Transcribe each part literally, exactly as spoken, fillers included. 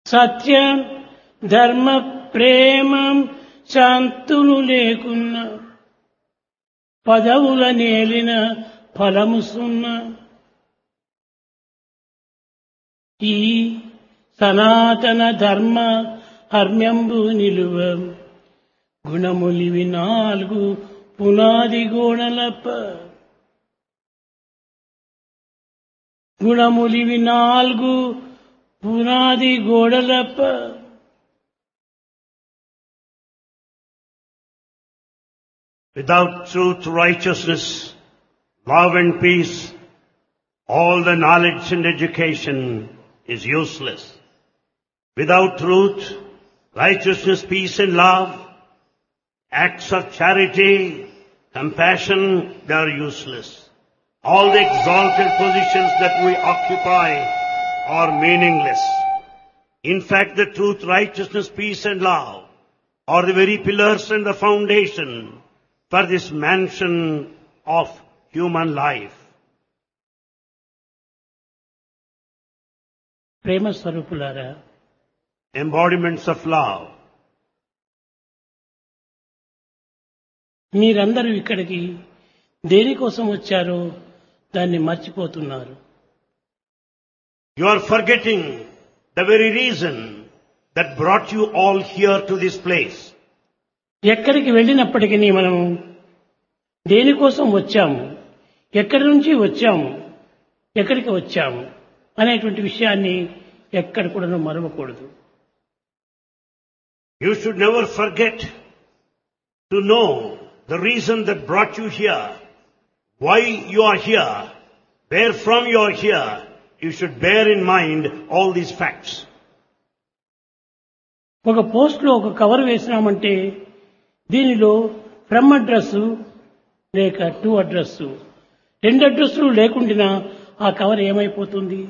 సత్యం ధర్మ ప్రేమం శాంతులు లేకున్నా పదవుల నేలిన ఫలము సున్నా. ఈ సనాతన ధర్మ హర్మ్యంబు నిలువ గుణములివి నాలుగు పునాది గోడలప. గుణములివి నాలుగు పునాది గోడలప. Without truth, righteousness, love and peace, all the knowledge and education is useless. Without truth, righteousness, peace and love, acts of charity, compassion, they are useless. All the exalted positions that we occupy are meaningless. In fact, the truth, righteousness, peace and love are the very pillars and the foundation for this mansion of human life. ప్రేమ స్వరూపులారా, Embodiments of love. మీరందరూ ఇక్కడికి దేనికోసం వచ్చారో దాన్ని మర్చిపోతున్నారు. You are forgetting the very reason that brought you all here to this place. ఎక్కడికి వెళ్ళినప్పటికీ మనము దేనికోసం వచ్చాము, ఎక్కడి నుంచి వచ్చాము, ఎక్కడికి వచ్చాము అనేటువంటి విషయాన్ని ఎక్కడ కూడా మరవకూడదు. You should never forget to know the reason that brought you here, why you are here, where from you are here. You should bear in mind all these facts. ఒక పోస్ట్ లో ఒక కవర్ వేసినామంటే దీనిలో from address లేక to address, రెండు అడ్రస్లు లేకుండా ఆ cover ఏమైపోతుంది?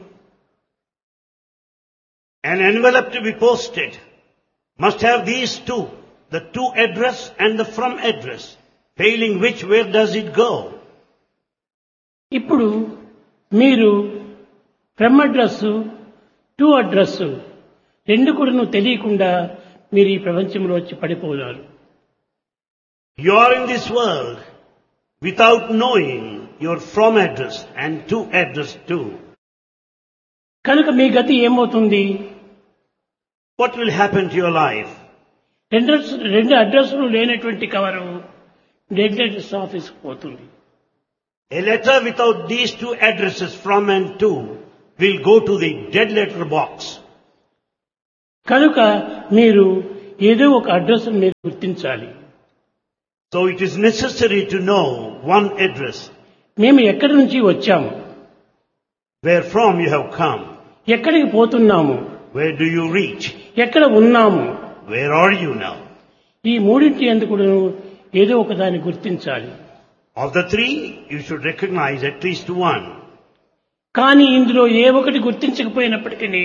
An envelope to be posted must have these two, the to address and the from address. Failing which, where does it go? ఇప్పుడు మీరు ఫ్రమ్ అడ్రస్ టు అడ్రస్ రెండు కూడా తెలియకుండా మీరు ఈ ప్రపంచంలో వచ్చి పడిపోయారు. You are in this world without knowing your from address and to address too. కనుక మీ గతి ఏమవుతుంది? What will happen to your life? రెండు రెండు అడ్రస్లు లేనటువంటి కవరు డెడ్ లెటర్స్ ఆఫీస్కి పోతుంది. A letter without these two addresses, from and to, will go to the dead letter box. కనుక మీరు ఏదో ఒక అడ్రస్ మీరు గుర్తించాలి. So it is necessary to know one address. మేము ఎక్కడి నుంచి వచ్చాము, Where from you have come. ఎక్కడికి పోతున్నాము, Where do you reach? ఎక్కడ ఉన్నాము, Where are you now? ఈ మూడింటి ఎందుకు ఏదో ఒక దాన్ని గుర్తించాలి. Of the three, you should recognize at least one. కానీ ఇందులో ఏ ఒకటి గుర్తించకపోయినప్పటికీ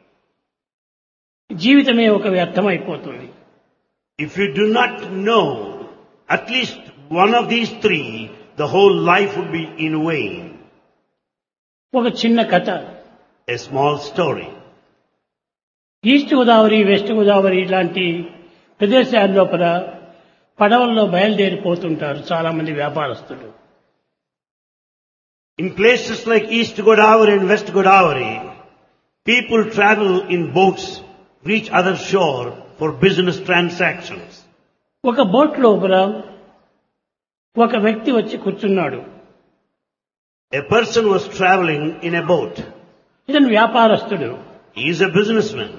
జీవితమే ఒక వ్యర్థమైపోతుంది. If you do not know at least one of these three, the whole life would be in vain. ఒక చిన్న కథ. A small story. East Godavari, west Godavari ఇలాంటి ప్రదేశాల లోపల పడవల్లో బయలుదేరిపోతుంటారు చాలా మంది వ్యాపారస్తులు. In places like East Godavari and West Godavari, people travel in boats, reach other shore for business transactions. ఒక బోట్ లోపల ఒక వ్యక్తి వచ్చి కూర్చున్నాడు. A person was traveling in a boat. ఇతను వ్యాపారస్తుడు. He is a businessman.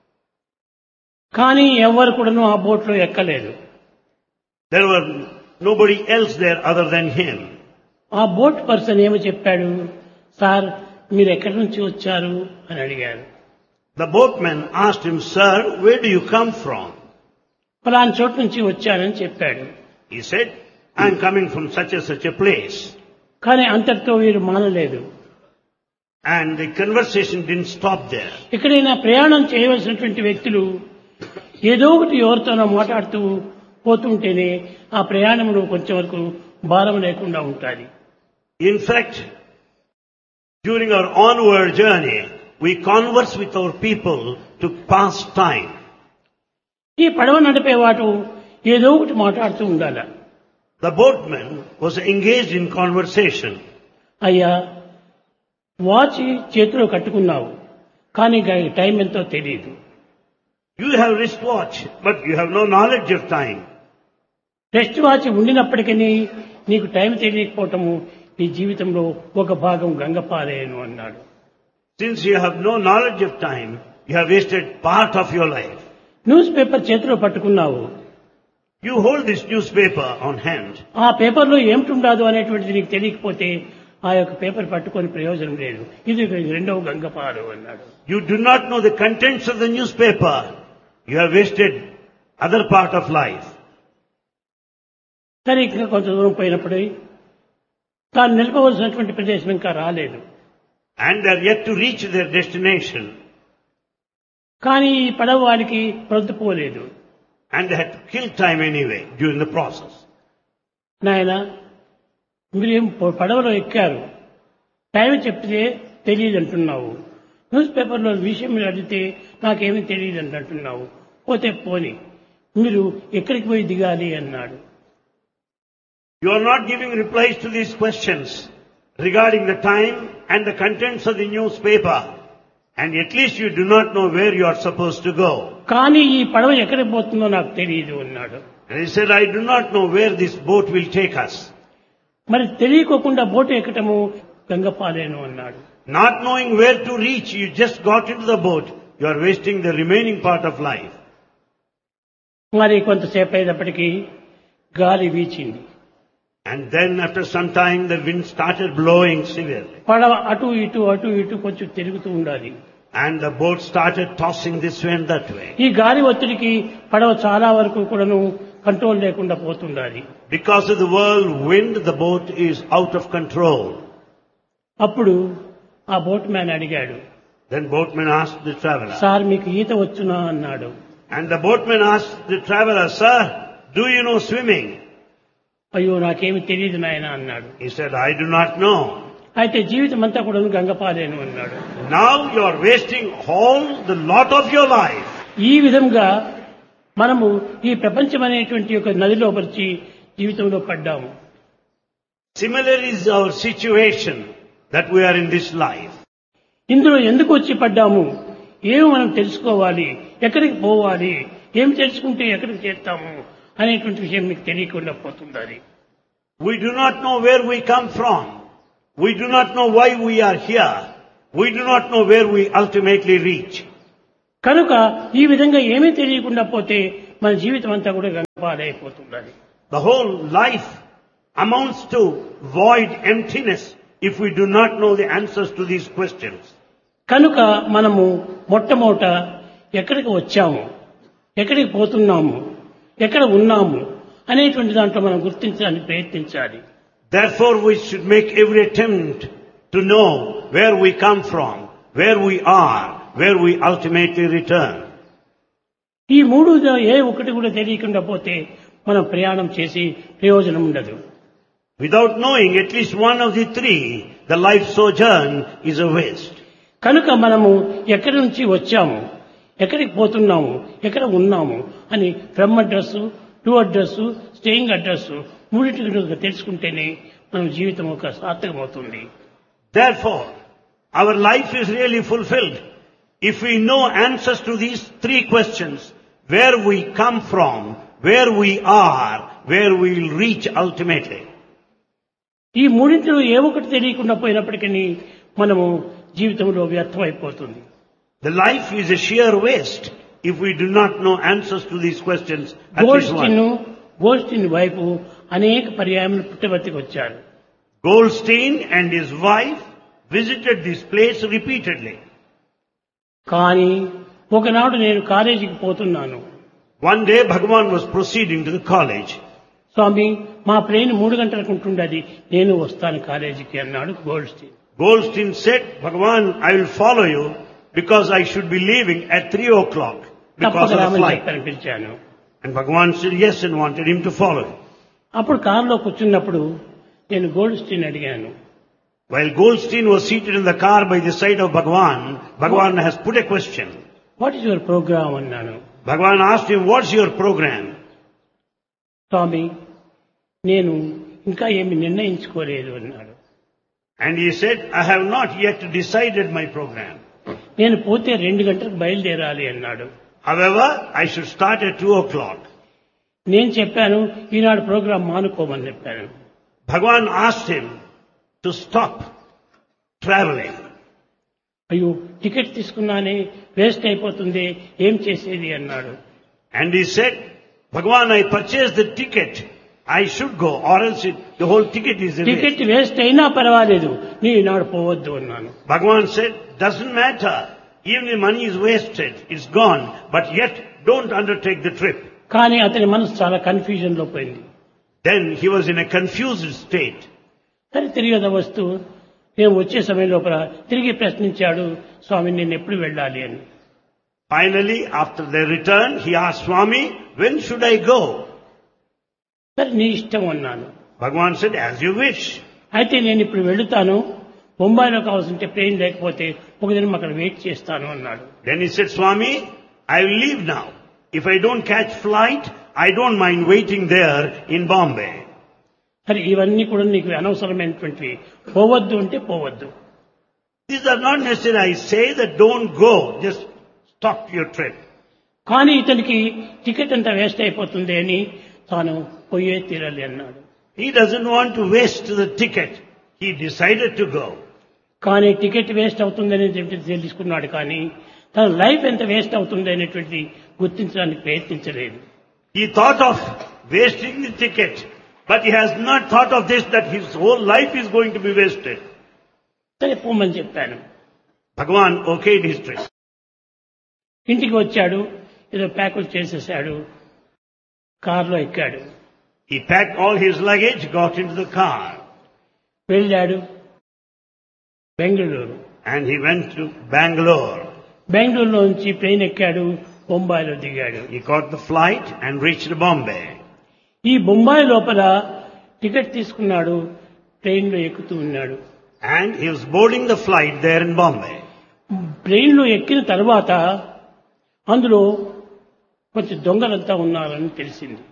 కానీ ఎవరు కూడాను ఆ బోట్ లో ఎక్కలేదు. There were nobody else there other than him. ఆ బోట్ పర్సన్ ఏమో చెప్పాడు, సార్ మీరు ఎక్కడి నుంచి వచ్చారు అని అడిగాడు. The boatman asked him, Sir, where do you come from? ఫలానా చోటు నుంచి వచ్చానని చెప్పాడు. He said, I am coming from such and such a place. కానీ అంతటితో వీరు మానలేదు. And the conversation didn't stop there. ఎక్కడైనా ప్రయాణం చేయవలసినటువంటి వ్యక్తులు ఏదో ఒకటి ఎవరితోనో మాట్లాడుతూ పోతుంటేనే ఆ ప్రయాణంలో కొంచెం వరకు భారం లేకుండా ఉంటుంది. In fact, during our onward journey, we converse with our people to pass time. ఈ పడవ నడిపేవాడు ఏదో ఒకటి మాట్లాడుతూ ఉండాలి. The boatman was engaged in conversation. అయ్యా, వాచ్ చేతిలో కట్టుకున్నావు, కానీ టైం ఎంతో తెలియదు. You have wristwatch, but you have no knowledge of time. Rest watch ఉండినప్పటికీ నీకు టైం తెలియకపోవటము నీ జీవితంలో ఒక భాగం గంగపారేను అన్నాడు. Since you have no knowledge of time, you have wasted part of your life. News paper చేతిలో పట్టుకున్నావు. You hold this newspaper on hand. ఆ పేపర్లో ఏమిటుండదు అనేటువంటిది నీకు తెలియకపోతే ఆ యొక్క పేపర్ పట్టుకొని ప్రయోజనం లేదు. ఇది రెండవ గంగపారు అన్నాడు. You do not know the contents of the newspaper. You have wasted other part of life. సరే, ఇంకా కొంత దూరం పోయినప్పుడు తాను నిలపవలసినటువంటి ప్రదేశం ఇంకా రాలేదు. And they are yet to reach their destination. కానీ ఈ పడవ వారికి ప్రొద్దుపోలేదు. And they had to kill time anyway during the process. నాయన, మీరేం పడవలో ఎక్కారు, టైం చెప్తే తెలియదు అంటున్నావు. న్యూస్ పేపర్లో విషయం మీరు అడిగితే నాకేమీ తెలియదు అని అంటున్నావు. పోతే పోని, మీరు ఎక్కడికి పోయి దిగాలి అన్నాడు. You are not giving replies to these questions regarding the time and the contents of the newspaper. And at least you do not know where you are supposed to go. కానీ ఈ పడవ ఎక్కడికి పోతుందో నాకు తెలియదు అన్నాడు. And he said, I do not know where this boat will take us. మరి తెలియకోకుండా boat ఎక్కటము గంగపాలేను అన్నాడు. Not knowing where to reach, you just got into the boat. You are wasting the remaining part of life. మరి కొంతసేపు అయినప్పటికీ గాలి వీచింది. And then after some time the wind started blowing severely. పడవ అటు ఇటు అటు ఇటు కొంచెం తిరుగుతూ ఉండాలి. And the boat started tossing this way and that way. ఈ గాలి ఒత్తిడికి పడవ చాలా వరకు కూడాను కంట్రోల్ లేకుండా పోతుండాలి. Because of the whirlwind, the boat is out of control. అప్పుడు ఆ బోట్ మ్యాన్ అడిగాడు, Then boatman asked the traveler. Sir మీకు ఈత వచ్చునా అన్నాడు. And the boatman asked the traveler, Sir, do you know swimming? అయ్యో, నాకేమి తెలియదు నాయన అన్నాడు. He said, I do not know. అయితే జీవితం అంతా కూడా గంగపాలేను అన్నాడు. Now you are wasting all the lot of your life. ఈ విధంగా మనము ఈ ప్రపంచం అనేటువంటి ఒక నదిలో పరిచి జీవితంలో పడ్డాము. Similarly is our situation that we are in this life. ఇందులో ఎందుకు వచ్చి పడ్డాము, ఏమి మనం తెలుసుకోవాలి, ఎక్కడికి పోవాలి, ఏమి తెలుసుకుంటే ఎక్కడికి చేస్తాము అనేటువంటి విషయం మీకు తెలియకుండా పోతుండాలి. We do not know where we come from. We do not know why we are here. We do not know where we ultimately reach. కనుక ఈ విధంగా ఏమీ తెలియకుండా పోతే మన జీవితం అంతా కూడా గంగపాలైపోతుండాలి. The whole life amounts to void emptiness if we do not know the answers to these questions. కనుక మనము మొట్టమొదట ఎక్కడికి వచ్చాము, ఎక్కడికి పోతున్నాము, ఎక్కడ ఉన్నాము అనేటువంటి దాంట్లో మనం గుర్తించడానికి ప్రయత్నించాలి. Therefore we should make every attempt to know where we come from, where we are, where we ultimately return. ఈ మూడు ఏ ఒకటి కూడా తెలియకుండా పోతే మనం ప్రయాణం చేసి ప్రయోజనం ఉండదు. Without knowing at least one of the three, the life sojourn is a waste. కనుక మనము ఎక్కడి నుంచి వచ్చాము, ఎక్కడికి పోతున్నాము, ఎక్కడ ఉన్నాము అని from address, to address, staying address మూడింటిని తెలుసుకుంటేనే మన జీవితం ఒక సార్థకమవుతుంది. Therefore, our life is really fulfilled if we know answers to these three questions: where we come from, where we are, where we will reach ultimately. ఈ మూడింటిలో ఏ ఒకటి తెలియకుండా పోయినప్పటికీ మనము జీవితంలో వ్యర్థమైపోతుంది. The life is a sheer waste if we do not know answers to these questions. At least one. గోల్స్టీన్ వైపు అనేక పర్యాయములు పుట్టబర్తికి వచ్చారు. Goldstein and his wife visited this place repeatedly. కానీ ఒకనాడు నేను కాలేజీకి పోతున్నాను. One day Bhagavan was proceeding to the college. స్వామి, మా ప్లేన్ మూడు గంటలకు ఉంటుండది, నేను వస్తాను కాలేజీకి అన్నాడు Goldstein. Goldstein said, Bhagavan, I will follow you because I should be leaving at three o'clock because of the flight. పిలిచాను. And Bhagavan said yes and wanted him to follow him. అప్పుడు కారులో కూర్చున్నప్పుడు నేను గోల్డ్స్టీన్ అడిగాను, While Goldstein was seated in the car by the side of Bhagavan, Bhagavan has put a question. What is your programme అన్నాను. Bhagavan asked him, what's your program? స్వామి, నేను ఇంకా ఏమి నిర్ణయించుకోలేదు అన్నాడు. And he said, I have not yet decided my program. నేను పోతే రెండు గంటలకు బయలుదేరాలి అన్నాడు. However, I should start at two o'clock. నేను చెప్పాను, ఈనాడు ప్రోగ్రాం మానుకోమని చెప్పాను. Bhagavan asked him to stop traveling. అయ్యో, టికెట్ తీసుకున్నానే, వేస్ట్ అయిపోతుంది, ఏం చేసేది అన్నాడు. And he said, Bhagavan, I purchased the ticket. I should go, or else it, the whole ticket is a ticket waste. Waste అయినా పర్వాలేదు, నీ ఈనాడు పోవద్దు అన్నాను. Bhagavan said, doesn't matter. Even the money is wasted, it's gone, but yet don't undertake the trip. కానీ అతని మనసు చాలా confusion లో పోయింది. Then he was in a confused state. సరే, తిరిగి వస్తూ నేను వచ్చే సమయం లోపల తిరిగి ప్రశ్నించాడు, స్వామి నేను ఎప్పుడు వెళ్ళాలి అని. Finally, after their return, he asked Swami, when should I go? సరే, నీ ఇష్టం అన్నాను. Bhagavan said, as you wish. అయితే నేను ఇప్పుడు వెళుతాను, బొంబాయిలో కావాల్సింటే ట్రైన్ లేకపోతే ఒక దినం అక్కడ వెయిట్ చేస్తాను అన్నాడు. Then he said, Swami, I will leave now. If I don't catch flight, I don't mind waiting there in Bombay. సరే, ఇవన్నీ కూడా నీకు అనవసరమైనటువంటివి, పోవద్దు అంటే పోవద్దు. These are not necessary. I say that don't go, just stop your trip. కానీ ఇతనికి ticket అంతా వేస్ట్ అయిపోతుంది అని తాను పోయే తీరాలి అన్నాడు. He doesn't want to waste the ticket. He decided to go. కానీ టికెట్ వేస్ట్ అవుతుందని చెప్పి తెలుసుకున్నాడు, కానీ తన లైఫ్ ఎంత వేస్ట్ అవుతుంది అనేటువంటి గుర్తించడానికి ప్రయత్నించలేదు. He thought of wasting the ticket, but he has not thought of this, that his whole life is going to be wasted. సరే, పోమని చెప్పాను. Bhagavan okayed his trip. ఇంటికి వచ్చాడు, ఏదో ప్యాకులు చేసేసాడు, కారులో ఎక్కాడు, He packed all his luggage, got into the car, వెళ్ళాడు Bengaluru. and he went to Bangalore. బెంగళూరులో నుంచి ట్రైన్ ఎక్కాడు, బొంబాయిలో దిగాడు. He caught the flight and reached Bombay. ఈ బొంబాయి లోపల టికెట్ తీసుకున్నాడు, ట్రైన్లో ఎక్కుతూ ఉన్నాడు. And he was boarding the flight there in Bombay. ట్రైన్లో ఎక్కిన తర్వాత అందులో కొంచెం దొంగలంతా ఉన్నారని తెలిసింది.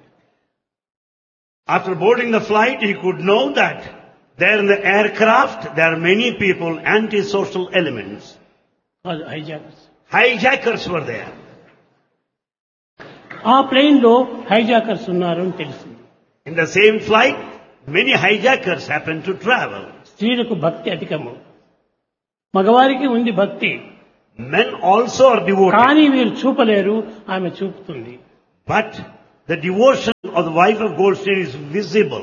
After boarding the flight, he could know that there in the aircraft, there are many people, antisocial elements. అది హైజాకర్స్. Hijackers were there. ఆ plane లో హైజాకర్స్ ఉన్నారు అని తెలిసింది. In the same flight, many hijackers happened to travel. స్త్రీలకు భక్తి అధికము, మగవారికి ఉంది భక్తి, Men also are devoted. కానీ వీరు చూపలేరు, ఆమె చూపుతుంది. But the devotion of the wife of Goldstein is visible.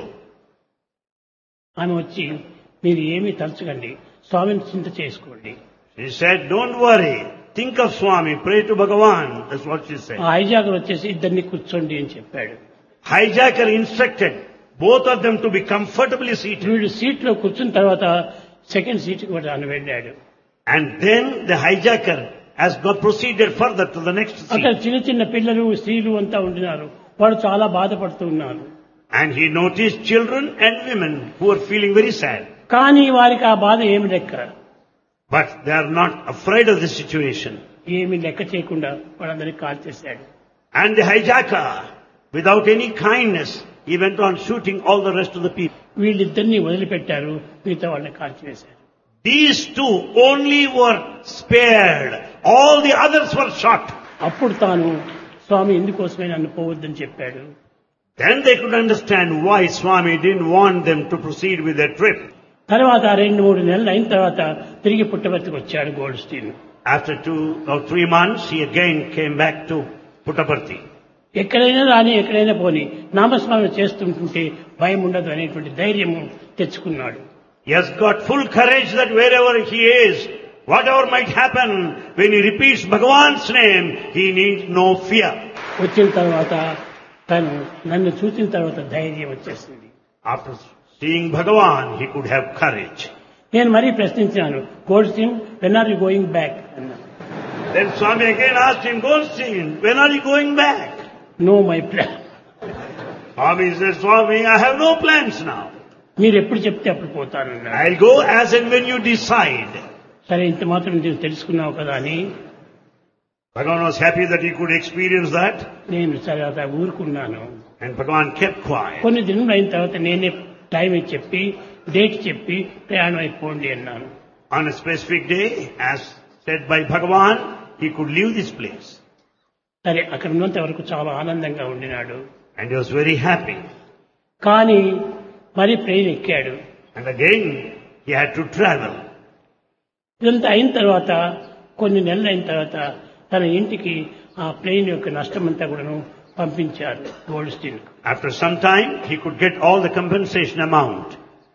ఆమె వచ్చి, మీరు ఏమీ తలచకండి, స్వామిని చింత చేసుకోండి. She said, don't worry, think of Swami, pray to Bhagavan. That's what she said. ఆ హైజాకర్ వచ్చేసి ఇద్దరిని కూర్చోండి అని చెప్పాడు. Hijacker instructed both of them to be comfortably seated. వీడు సీట్ లో కూర్చున్న తర్వాత సెకండ్ సీట్ కి కూడా ఆయన వెళ్ళాడు. And then the hijacker has got proceeded further to the next అక్కడ seat. చిన్న చిన్న పిల్లలు, స్త్రీలు అంతా ఉంటున్నారు. వాడు చాలా బాధపడుతూ ఉన్నారు. And he noticed children and women who are feeling very sad. కానీ వారికి ఆ బాధ ఏమి లెక్క, But they are not afraid of the situation. ఏమి లెక్క చేయకుండా వాళ్ళందరినీ కాల్ చేశాడు. And the hijacker, without any kindness, he went on shooting all the rest of the people. వీళ్ళిద్దరిని వదిలిపెట్టారు, మిగతా వాళ్ళని కాల్ చేశారు. These two only were spared. All the others were shot. అప్పుడు తాను, స్వామి ఇందుకోసమే నన్ను పోవద్దని చెప్పాడు. Then they could understand why Swami didn't want them to proceed with their trip. తర్వాత రెండు మూడు నెలలు అయిన తర్వాత తిరిగి పుట్టపర్తికి వచ్చాడు Goldstein. After two or three months, he again came back to Puttaparthi. ఎక్కడైనా రాని, ఎక్కడైనా పోని, నామస్మరణ చేస్తుంటుంటే భయం ఉండదు అనేటువంటి ధైర్యము తెచ్చుకున్నాడు. He has got full courage that wherever he is, whatever might happen, when he repeats Bhagavan's name, he needs no fear. వచ్చిన తర్వాత తను నన్ను చూసిన తర్వాత ధైర్యం వచ్చేసింది. After seeing Bhagavan, he could have courage. నేను మరీ ప్రశ్నించాను, Goldstein, when are you going back అన్నా. Then Swami again asked him, Goldstein, when are you going back? No my plan. Swami said, Swami, I have no plans now. మీరు ఎప్పుడు చెప్తే అప్పుడు పోతానన్నాడు. I'll go as and when you decide. సరే ఇంత మాత్రం నువ్వు తెలుసుకున్నావు కదా అని Bhagavan was happy that he could experience that, నేను సరే అలా ఊరుకున్నాను. and Bhagavan kept quiet. కొన్ని దినములు అయిన తర్వాత నేనే టైం చెప్పి డేట్ చెప్పి ప్రయాణం అయిపోండి అన్నాను. On a specific day, as said by Bhagavan, he could leave this place. సరే అక్కడ ఉన్నంత వరకు చాలా ఆనందంగా ఉండినాడు. And he was very happy. కానీ మరి ట్రైన్ ఎక్కాడు. And again, he had to travel. ఇదంతా అయిన తర్వాత కొన్ని నెలలు అయిన తర్వాత తన ఇంటికి ఆ ప్లేన్ యొక్క నష్టమంతా కూడాను పంపించారు gold Stein. After some time, he could get all the compensation amount.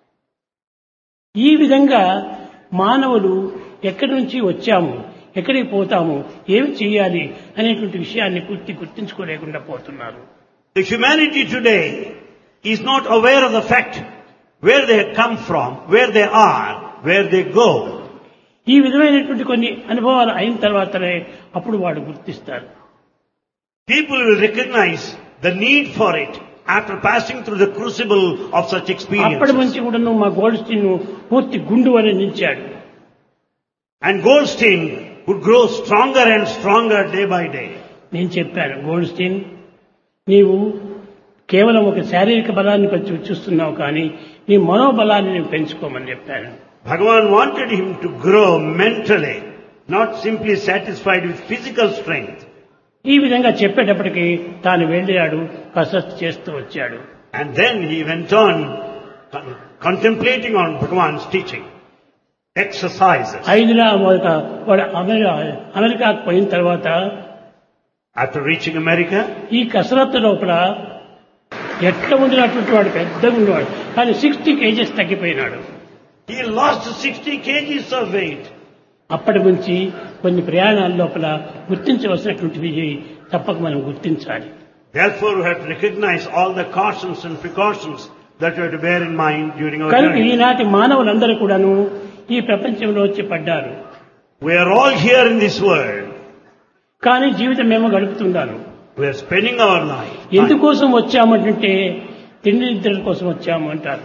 ఈ విధంగా మానవులు ఎక్కడి నుంచి వచ్చాము, ఎక్కడికి పోతాము, ఏమి చేయాలి అనేటువంటి విషయాన్ని పూర్తి గుర్తించుకోలేకుండా పోతున్నారు. The humanity today is not aware of the fact where they come from, where they are, where they go. ఈ విధమైనటువంటి కొన్ని అనుభవాలు అయిన తర్వాతనే అప్పుడు వాడు గుర్తిస్తారు. People will recognize the need for it after passing through the crucible of such అప్పటి experiences. నుంచి కూడా మా గోల్డ్ స్టీన్ పూర్తి గుండు అని నిలిచాడు. And Goldstein would grow stronger and stronger day by day. నేను చెప్పాను, గోల్డ్ స్టీన్ నీవు కేవలం ఒక శారీరక బలాన్ని పెంచు చూస్తున్నావు కానీ నీ మనోబలాన్ని నేను పెంచుకోమని చెప్పాను. Bhagavan wanted him to grow mentally, not simply satisfied with physical strength. ఈ విధంగా చెప్పేటప్పటికి తాను వెళ్ళాడు, కసరత్తు చేస్తూ వచ్చాడు. And then he went on con- contemplating on Bhagavan's teaching, exercises. ఐదులా మొదట వాడు అమెరికా అమెరికాకు పోయిన తర్వాత After reaching America, ఈ కసరత్తు లోపల ఎట్లా ఉండినటువంటి వాడు పెద్దగా ఉండేవాడు కానీ sixty kgs తగ్గిపోయినాడు. he lost sixty kilograms of weight. అప్పటి నుంచి కొన్ని ప్రయాణాల లోపల గుర్తించవలసినటువంటివి తప్పక మనం గుర్తించాలి. Therefore, we have to recognize all the cautions and precautions that we have to bear in mind during our కనుక journey. ఈనాటి మానవులందరూ కూడాను ఈ ప్రపంచంలో వచ్చి పడ్డారు. We are all here in this world. కానీ జీవితం మేము గడుపుతున్నాను. We are spending our life. ఎందుకోసం వచ్చామంటే తిండి నిద్రల కోసం వచ్చాము అంటారు.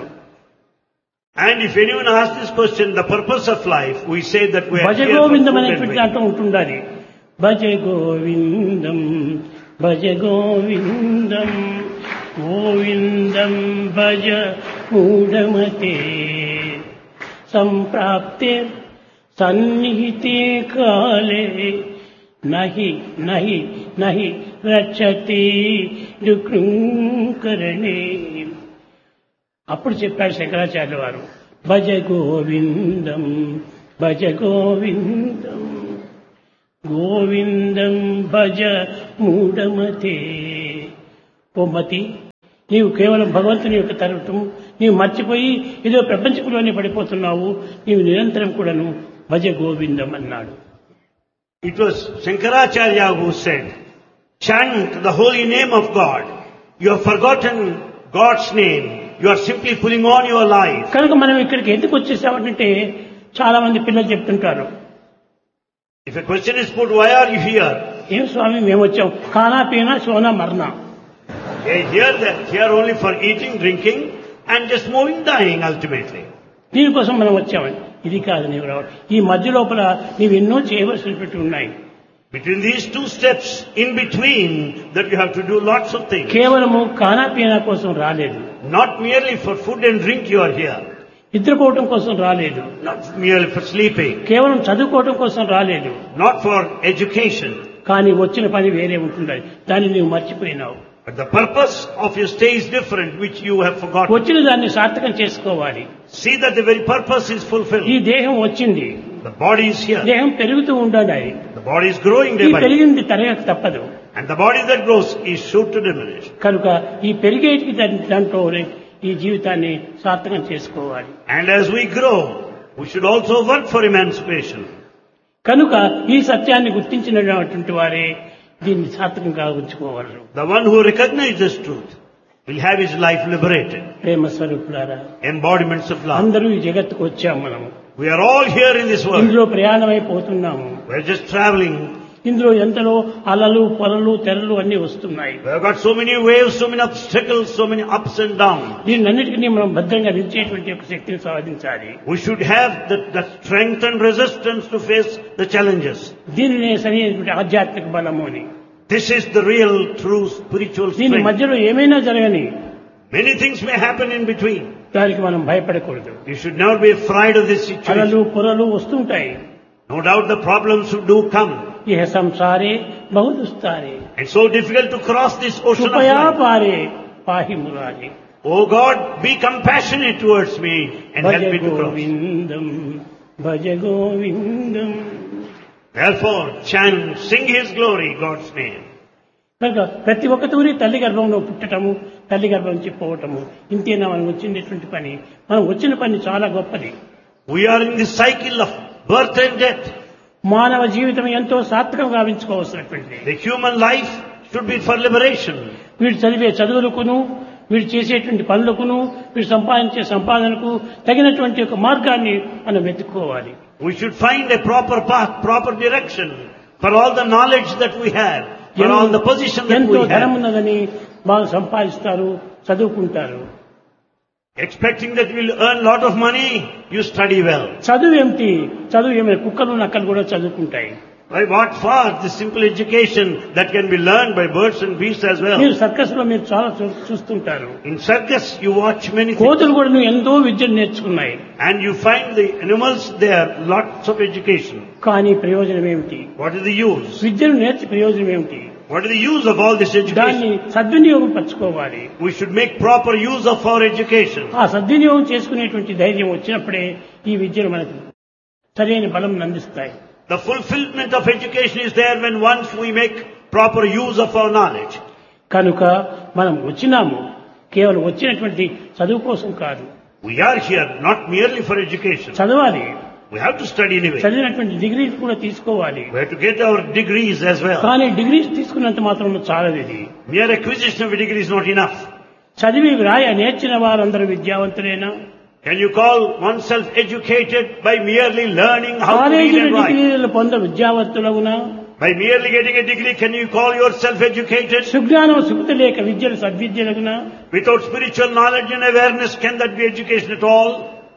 And if anyone asks this question, the purpose of life, we say that we are Bhaja here for Govindam food and అనేటువంటి drink. దాంట్లో ఉంటుండాలి. భజ గోవిందం భజ గోవిందం గోవిందం భజ మూఢమతే సంప్రాప్తే సన్నిహితే కాలే నహి నహి నహి రక్షతి దుఃఖకరణే. అప్పుడు చెప్పాడు శంకరాచార్య వారు, భజ గోవిందం భజ గోవిందం గోవిందం భజ మూఢమతే. ఓ మతి, నీవు కేవలం భగవంతుని యొక్క తరగటం నీవు మర్చిపోయి ఏదో ప్రపంచంలోనే పడిపోతున్నావు. నీవు నిరంతరం కూడాను భజ గోవిందం అన్నాడు. It was Shankaracharya who said, chant the holy name of God. You have forgotten God's name. You are simply pulling on your life. కనుక మనం ఇక్కడికి ఎందుకు వచ్చేసామంటే చాలా మంది పిల్లలు చెప్తుంటారు, If a question is put, why are you here? ఏం స్వామి మేము వచ్చాం ఖానా పీనా Sona మర్నా. They are here, they are here only for eating, drinking, and just moving, dying ultimately. దీనికోసం మనం వచ్చామని. ఇది కాదు నీవు రావడం. ఈ మధ్య లోపల నీవు ఎన్నో చేయవలసినటువంటి ఉన్నాయి. Between these two steps, in between, that you have to do lots of things. కేవలము ఖానా పీనా కోసం రాలేదు, Not merely for food and drink you are here. నిద్రపోవటం కోసం రాలేదు, Not merely for sleeping. కేవలం చదువుకోవటం కోసం రాలేదు. Not for education. కానీ వచ్చిన పని వేరే ఉంటుంది, దాన్ని నీవు మర్చిపోయినావు. But the purpose of your stay is different, which you have forgotten. వచ్చిన దాన్ని సార్థకం చేసుకోవాలి. See that the very purpose is ఈ fulfilled. దేహం వచ్చింది, The body is here. దేహం పెరుగుతూ ఉండాలి. The body is growing ఈ day by day. పెరిగింది తరగక తప్పదు. And the body that grows is sure to diminish. కనుక ఈ పెరిగేటికి దాంట్లో ఈ జీవితాన్ని సార్థకం చేసుకోవాలి. And as we grow, we should also work for emancipation. కనుక ఈ సత్యాన్ని గుర్తించినటువంటి వారే దీన్ని సార్థకంగా ఉంచుకోగలరు. The one who recognizes this truth will have his life liberated. ప్రేమ స్వరూపులారా, Embodiments of love. అందరూ ఈ జగత్తుకు వచ్చాము. మనము We are all here in this world. ఇందులో ప్రయాణమైపోతున్నాము. We are just traveling. ఇందులో ఎంతలో అలలు పొలలు తెరలు అన్ని వస్తున్నాయి. We have got so many waves, so many obstacles, so many ups and downs. దీన్నన్నిటికీ మనం భద్రంగా నిలిచేటువంటి ఒక శక్తిని సాధించాలి. We should have the, the strength and resistance to face the challenges. దీనినే సరైనటువంటి ఆధ్యాత్మిక బలము అని. This is the real, true spiritual దీని strength. మధ్యలో ఏమైనా జరగని Many things may happen in between. దానికి మనం భయపడకూడదు. You should never be afraid of this situation. అలలు పొరలు వస్తుంటాయి. No doubt the problems do come. ఇహ సంసారే బహుదుస్తారే It's so difficult to cross this ocean of కృపయా life. పారే పాహి Murari. Oh God, be compassionate towards me and Bhaja help me to cross. Govindam Bhaja Govindam. Therefore, chant, sing His glory, God's name. కనుక ప్రతి ఒక్కతూరి తల్లి గర్భంలో పుట్టటము, తల్లి గర్భం నుంచి పోవటము, ఇంతేనా మనం వచ్చినటువంటి పని. మనం వచ్చిన పని చాలా గొప్పది. We are in the cycle of birth and death. మానవ జీవితం ఎంతో సార్థకంగా గావించుకోవాల్సినటువంటిది. The human life should be for liberation. వీడు చదివే చదువులకును, వీడు చేసేటువంటి పనులకును, వీడు సంపాదించే సంపాదనకు తగినటువంటి ఒక మార్గాన్ని మనం వెతుక్కోవాలి. We should find a proper path, proper direction for all the knowledge that we have, for all the position that ఎంతో we ధనం have. ఉన్నదని బాగా సంపాదిస్తారు, చదువుకుంటారు. Expecting that we'll earn lot of money, you study well. చదువు ఏమిటి? చదువు ఏమైనా కుక్కలు నక్కలు కూడా చదువుకుంటాయి. By what for? The simple education that can be learned by birds and beasts as well. మీరు సర్కస్ లో మీరు చాలా చూ- చూస్తుంటారు. In circus, you watch many things. కోతులు కూడా నువ్వు ఎంతో విద్యను నేర్చుకున్నాయి. And you find the animals there, lots of education. కానీ ప్రయోజనం ఏమిటి? What is the use? విద్యను నేర్చి ప్రయోజనం ఏమిటి? What is the use of all this దాన్ని education? సద్వినియోగం పరచుకోవాలి. We should make proper use of our education. ఆ సద్వినియోగం చేసుకునేటువంటి ధైర్యం వచ్చినప్పుడే ఈ విద్యను మనకు సరైన బలం అందిస్తాయి. The fulfillment of education is there when once we make proper use of our knowledge. కనుక మనం వచ్చినాము కేవలం వచ్చినటువంటి చదువు కోసం కాదు. We are here not merely for education. చదవాలి. We have to study anyway. చదివినటువంటి డిగ్రీస్ కూడా తీసుకోవాలి. We have to get our degrees as well. కానీ డిగ్రీస్ తీసుకున్నంత మాత్రం చాలదు ఇది. Mere acquisition of a degree is not enough. చదివి వ్రాయ నేర్చిన వారందరూ విద్యావంతులేనా? Can you call oneself educated by merely learning how to read కాలేజీల and write? డిగ్రీలు పొంద విద్యావంతులవునా? By merely getting a degree, can you call yourself educated? సుజ్ఞానం సుఖత లేక విద్యలు సద్విద్యలగునా? Without spiritual knowledge and awareness, can that be education at all?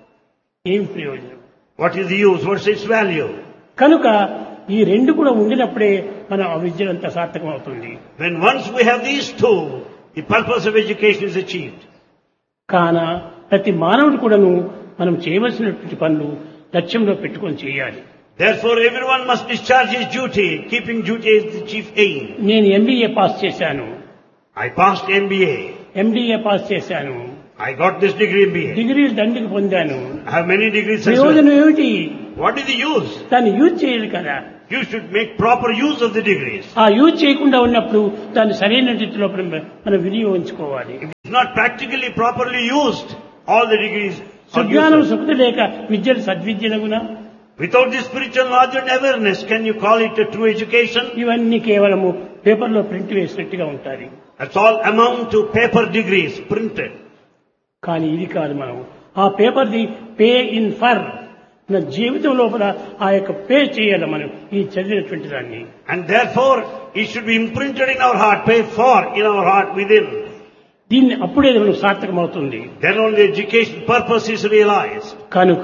ఏం ప్రయోజనం? What is the use? What's its value? కనుక ఈ రెండు కూడా ఉండినప్పుడే మనం ఆ విద్యలంతా సార్థకం అవుతుంది. When once we have these two, the purpose of education is achieved. కాన ప్రతి మానవుడు కూడాను మనం చేయవలసినటువంటి పనులు లక్ష్యంలో పెట్టుకొని చేయాలి. Therefore, everyone must discharge his duty, keeping duty as the chief aim. నేను ఎంబీఏ పాస్ చేశాను, I passed M B A. MDA pass చేశాను, I got this degree M B A. డిగ్రీలు దండికి పొందాను. I have many degrees as well. ప్రయోజనం ఏమిటి? What is the use? దాన్ని use చేయాలి కదా. You should make proper use of the degrees. ఆ use చేయకుండా ఉన్నప్పుడు దాన్ని సరైన రీతిలో మనం వినియోగించుకోవాలి. If it's not practically properly used, all the degrees are సుజ్ఞానం useless. సుఖత లేక విద్యలు సద్విద్యలగునా? Without this spiritual knowledge and awareness, can you call it a true education? ఇవన్నీ కేవలము పేపర్లో ప్రింట్ వేసినట్టుగా ఉంటాయి. That's all amount to paper degrees printed. కానీ ఇది కాదు. మనం ఆ పేపర్ది పే ఇన్ ఫర్ నా జీవితం లోపల ఆ యొక్క పే చేయాలి మనం ఈ చదివినటువంటి దాన్ని. And therefore, it should be imprinted in our heart, paid for in our heart within. దీన్ని అప్పుడే మనం సార్థకమవుతుంది. Then only education purpose is realized. కనుక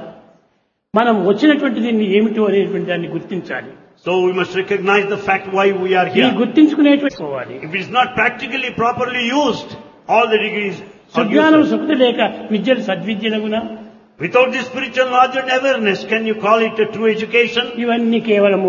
మనం వచ్చినటువంటి దీన్ని ఏమిటో అనేటువంటి దాన్ని గుర్తించాలి. So we must recognize the fact why we are ఈ here. గుర్తించుకునేటువంటి పోవాలి. If it is not practically properly used, all the degrees are సుజ్ఞానం useless. సుఖత లేక విద్యలు సద్విద్యలగునా? Without this spiritual knowledge and awareness, can you call it a true education? ఇవన్నీ కేవలము